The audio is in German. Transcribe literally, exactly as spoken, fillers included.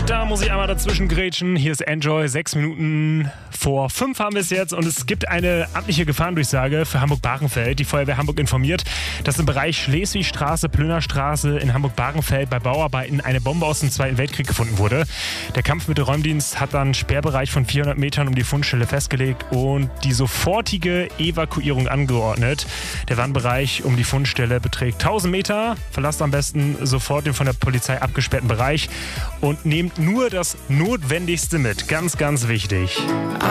Da muss ich einmal dazwischen grätschen. Hier ist Enjoy. Sechs Minuten vor fünf haben wir es jetzt. Und es gibt eine amtliche Gefahrendurchsage für Hamburg-Bahrenfeld. Die Feuerwehr Hamburg informiert, dass im Bereich Schleswigstraße, Plönerstraße in Hamburg-Bahrenfeld bei Bauarbeiten eine Bombe aus dem Zweiten Weltkrieg gefunden wurde. Der Kampfmittelräumdienst hat dann einen Sperrbereich von vierhundert Metern um die Fundstelle festgelegt und die sofortige Evakuierung angeordnet. Der Warnbereich um die Fundstelle beträgt tausend Meter. Verlasst am besten sofort den von der Polizei abgesperrten Bereich und nehmt nur das Notwendigste mit. Ganz, ganz wichtig.